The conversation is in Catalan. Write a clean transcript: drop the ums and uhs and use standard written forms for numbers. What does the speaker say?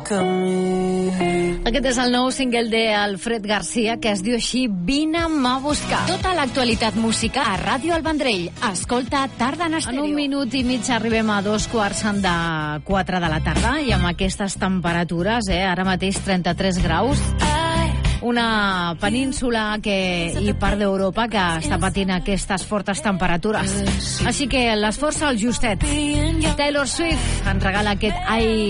Aquest és el nou single d'Alfred Garcia, que es diu així, Vine-me a buscar. Tota l'actualitat musical a Ràdio El Vendrell. Escolta Tarda en Estèreo. En un minut i mig arribem a 3:45 de la tarda i amb aquestes temperatures, ara mateix 33 graus. Una península i part d'Europa que està patint aquestes fortes temperatures. Així que l'esforç al justet. Taylor Swift ens regala aquest